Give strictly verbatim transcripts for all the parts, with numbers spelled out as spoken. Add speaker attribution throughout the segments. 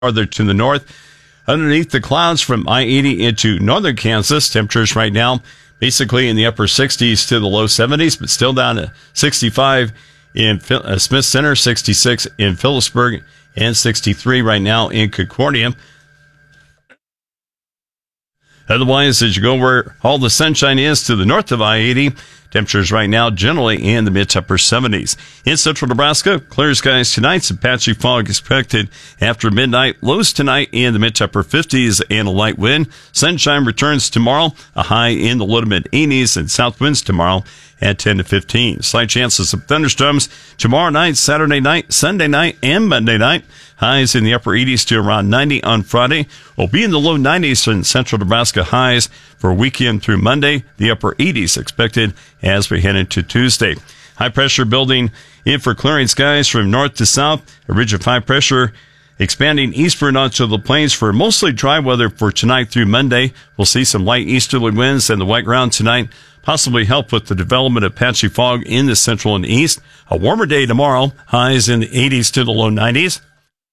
Speaker 1: farther to the north. Underneath the clouds from I eighty into northern Kansas, temperatures right now basically in the upper sixties to the low seventies, but still down to sixty-five in Smith Center, sixty-six in Phillipsburg, and sixty-three right now in Concordia. Otherwise, as you go where all the sunshine is to the north of I eighty, temperatures right now generally in the mid to upper seventies. In central Nebraska, clear skies tonight. Some patchy fog expected after midnight. Lows tonight in the mid to upper fifties and a light wind. Sunshine returns tomorrow. A high in the low to mid eighties and south winds tomorrow at ten to fifteen. Slight chances of thunderstorms tomorrow night, Saturday night, Sunday night, and Monday night. Highs in the upper eighties to around ninety on Friday. Will be in the low nineties in central Nebraska highs for a weekend through Monday. The upper eighties expected as we head into Tuesday. High pressure building in for clearing skies from north to south. A ridge of high pressure expanding eastward onto the plains for mostly dry weather for tonight through Monday. We'll see some light easterly winds and the white ground tonight possibly help with the development of patchy fog in the central and east. A warmer day tomorrow. Highs in the eighties to the low nineties.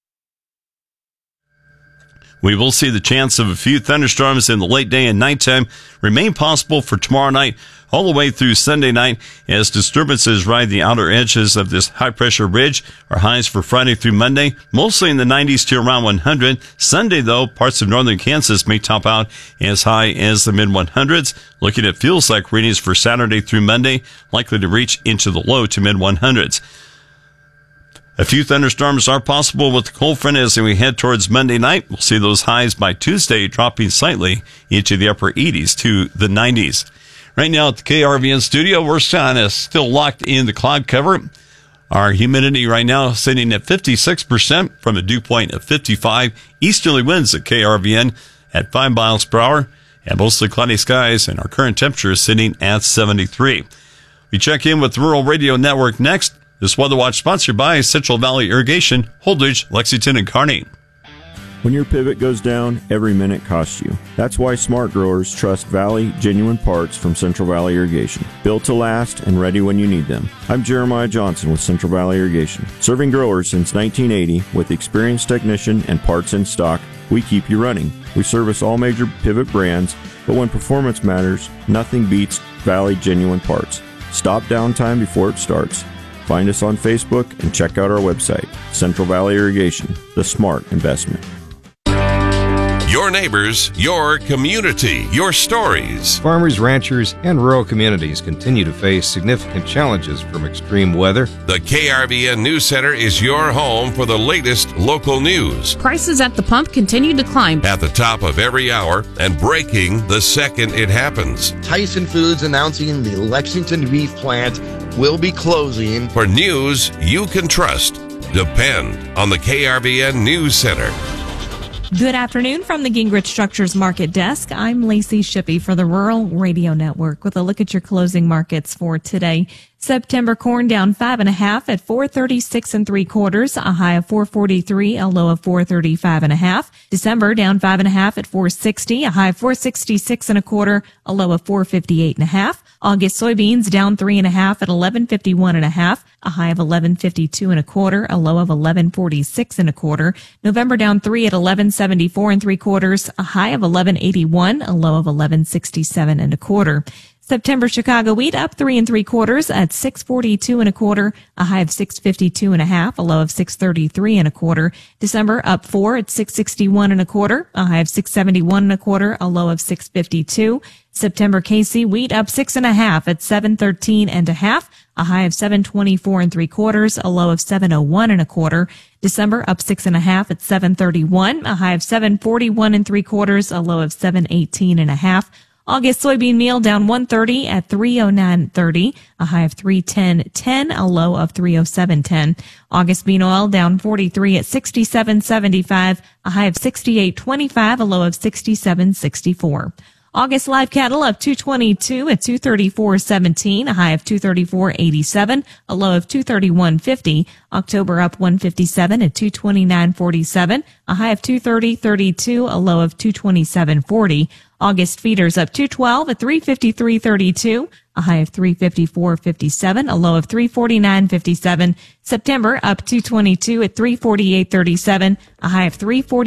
Speaker 1: We will see the chance of a few thunderstorms in the late day and nighttime remain possible for tomorrow night all the way through Sunday night as disturbances ride the outer edges of this high-pressure ridge. Our highs for Friday through Monday, mostly in the nineties to around one hundred. Sunday, though, parts of northern Kansas may top out as high as the mid one hundreds. Looking at feels like readings for Saturday through Monday, likely to reach into the low to mid one hundreds. A few thunderstorms are possible with the cold front as we head towards Monday night. We'll see those highs by Tuesday dropping slightly into the upper eighties to the nineties. Right now at the K R V N studio, we're still locked in the cloud cover. Our humidity right now sitting at fifty-six percent from a dew point of fifty-five. Easterly winds at K R V N at five miles per hour and mostly cloudy skies, and our current temperature is sitting at seventy-three. We check in with Rural Radio Network next. This Weather Watch sponsored by Central Valley Irrigation, Holdridge, Lexington, and Kearney.
Speaker 2: When your pivot goes down, every minute costs you. That's why smart growers trust Valley genuine parts from Central Valley Irrigation. Built to last and ready when you need them. I'm Jeremiah Johnson with Central Valley Irrigation. Serving growers since nineteen eighty with experienced technician and parts in stock, we keep you running. We service all major pivot brands, but when performance matters, nothing beats Valley genuine parts. Stop downtime before it starts. Find us on Facebook and check out our website, Central Valley Irrigation, the smart investment.
Speaker 3: Your neighbors, your community, your stories.
Speaker 4: Farmers, ranchers, and rural communities continue to face significant challenges from extreme weather.
Speaker 3: The K R V N News Center is your home for the latest local news.
Speaker 5: Prices at the pump continue to climb.
Speaker 3: At the top of every hour and breaking the second it happens.
Speaker 6: Tyson Foods announcing the Lexington beef plant will be closing.
Speaker 3: For news you can trust, depend on the K R V N News Center.
Speaker 7: Good afternoon from the Gingrich Structures Market Desk. I'm Lacey Shippey for the Rural Radio Network with a look at your closing markets for today. September corn down five and a half at four thirty-six and three quarters, a high of four forty-three, a low of four thirty-five and a half. December down five and a half at four sixty, a high of four sixty-six and a quarter, a low of four fifty-eight and a half. August soybeans down three and a half at eleven fifty-one and a half, a high of eleven fifty-two and a quarter, a low of eleven forty-six and a quarter. November down three at eleven seventy-four and three quarters, a high of eleven eighty-one, a low of eleven sixty-seven and a quarter. September Chicago wheat up three and three quarters at six forty-two and a quarter, a high of six fifty-two and a half, a low of six thirty-three and a quarter. December up four at six sixty-one and a quarter, a high of six seventy-one and a quarter, a low of six fifty-two. September K C wheat up six and a half at seven thirteen and a half, a high of seven twenty-four and three quarters, a low of seven oh one and a quarter. December up six and a half at seven thirty-one, a high of seven forty-one and three quarters, a low of seven eighteen and a half. August soybean meal down one thirty at three oh nine thirty, a high of three ten ten, a low of three oh seven ten. August bean oil down forty-three at sixty-seven seventy-five, a high of sixty-eight twenty-five, a low of sixty-seven sixty-four. August live cattle up two twenty-two at two thirty-four seventeen, a high of two thirty-four eighty-seven, a low of two thirty-one fifty. October up one fifty-seven at two twenty-nine forty-seven, a high of two thirty thirty-two, a low of two twenty-seven forty. August feeders up two twelve at three fifty-three thirty-two, a high of three fifty-four fifty-seven, a low of three forty-nine fifty-seven. September up two twenty-two at three forty-eight thirty-seven, a high of three forty.